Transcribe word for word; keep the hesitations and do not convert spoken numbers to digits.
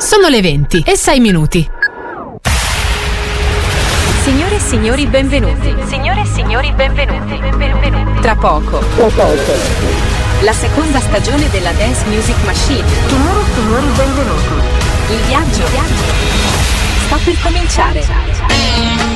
Sono le venti e sei minuti. Signore e signori, benvenuti. Signore e signori, benvenuti. Benvenuti. Tra poco. Tra poco. La seconda stagione della Dance Music Machine. Signore e signori, benvenuti. Il viaggio, il viaggio sta per cominciare.